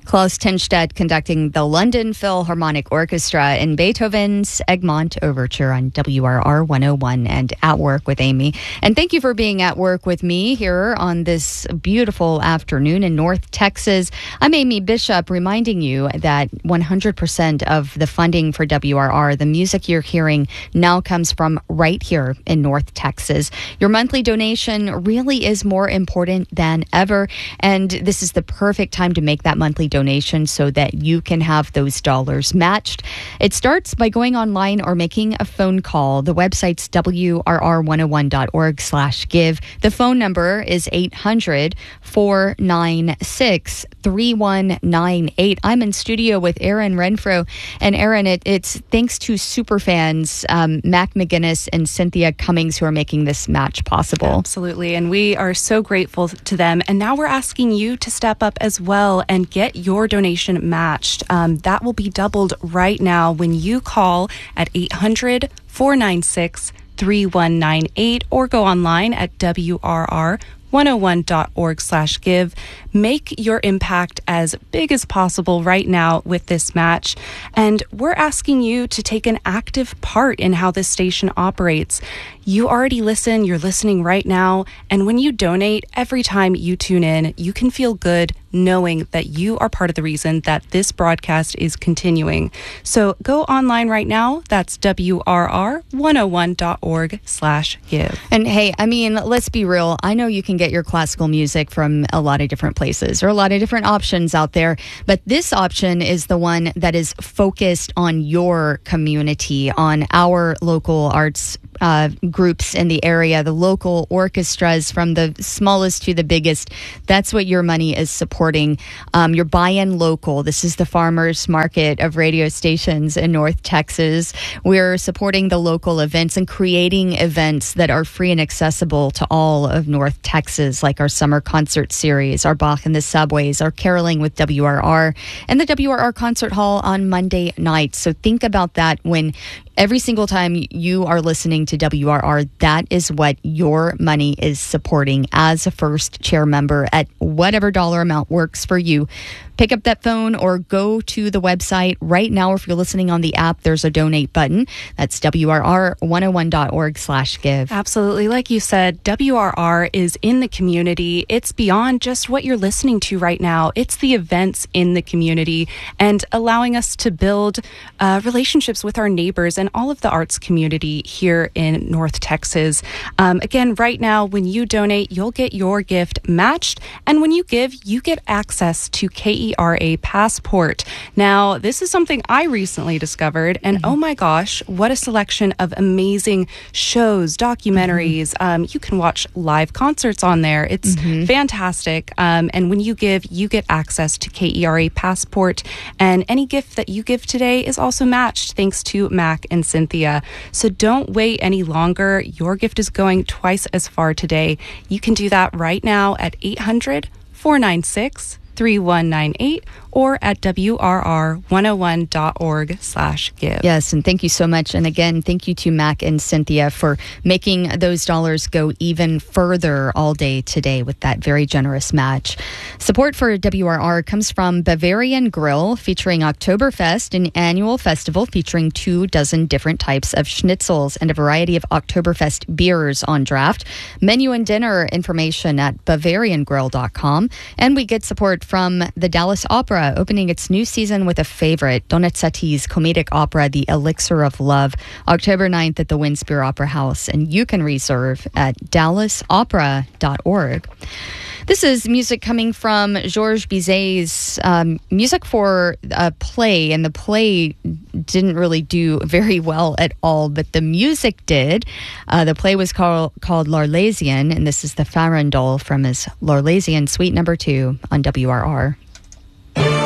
Klaus Tinstedt conducting the London Philharmonic Orchestra in Beethoven's Egmont Overture on WRR 101 and At Work with Amy. And thank you for being at work with me here on this beautiful afternoon in North Texas. I'm Amy Bishop, reminding you that 100% of the funding for WRR, the music you're hearing, now comes from right here in North Texas. Your monthly donation really is more important than ever, and this is the perfect time to make that monthly donation so that you can have those dollars matched. It starts by going online or making a phone call. The website's WRR101.org/give. The phone number is 800-496-3198. I'm in studio with Aaron Renfro. And Aaron, it's thanks to superfans, Mac McGinnis and Cynthia Cummings, who are making this match possible. Absolutely. And we are so grateful to them. And now we're asking you to step up as well and get your donation matched. That will be doubled right now when you call at 800-496-3198 or go online at WRR101.org/give. Make your impact as big as possible right now with this match. And we're asking you to take an active part in how this station operates. You already listen, you're listening right now. And when you donate, every time you tune in, you can feel good knowing that you are part of the reason that this broadcast is continuing. So go online right now. That's WRR101.org/give. And hey, I mean, let's be real. I know you can get your classical music from a lot of different places or a lot of different options out there, but this option is the one that is focused on your community, on our local arts groups in the area, the local orchestras from the smallest to the biggest. That's what your money is supporting. You're buying local. This is the farmers market of radio stations in North Texas. We're supporting the local events and creating events that are free and accessible to all of North Texas, like our summer concert series, our Bach in the Subways, our Caroling with WRR, and the WRR Concert Hall on Monday nights. So think about that when every single time you are listening to WRR, that is what your money is supporting as a first chair member at whatever dollar amount works for you. Pick up that phone or go to the website right now. Or if you're listening on the app, there's a donate button. That's WRR101.org/give. Absolutely. Like you said, WRR is in the community. It's beyond just what you're listening to right now. It's the events in the community and allowing us to build relationships with our neighbors and all of the arts community here in North Texas. Again, right now, when you donate, you'll get your gift matched. And when you give, you get access to KERA Passport. Now, this is something I recently discovered, and oh my gosh, what a selection of amazing shows, documentaries. You can watch live concerts on there. It's fantastic. And when you give, you get access to KERA Passport. And any gift that you give today is also matched thanks to Mac and Cynthia. So don't wait any longer. Your gift is going twice as far today. You can do that right now at 800-496-3198 or at WRR101.org/give. Yes, and thank you so much. And again, thank you to Mac and Cynthia for making those dollars go even further all day today with that very generous match. Support for WRR comes from Bavarian Grill, featuring Oktoberfest, an annual festival featuring 24 different types of schnitzels and a variety of Oktoberfest beers on draft. Menu and dinner information at BavarianGrill.com. And we get support from the Dallas Opera, opening its new season with a favorite, Donizetti's comedic opera, The Elixir of Love, October 9th at the Winspear Opera House. And you can reserve at dallasopera.org. This is music coming from Georges Bizet's music for a play, and the play didn't really do very well at all, but the music did. The play was called L'Arlésienne, and this is the Farandole from his L'Arlésienne Suite No. 2 on WRR.